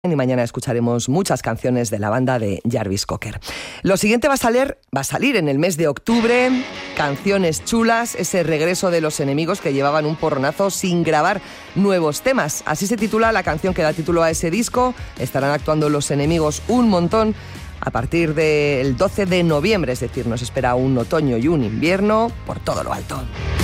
Y mañana escucharemos muchas canciones de la banda de Jarvis Cocker. Lo siguiente va a salir en el mes de octubre. Canciones chulas, ese regreso de Los Enemigos que llevaban un porronazo sin grabar nuevos temas. Así se titula la canción que da título a ese disco. Estarán actuando Los Enemigos un montón a partir del 12 de noviembre. Es decir, nos espera un otoño y un invierno por todo lo alto.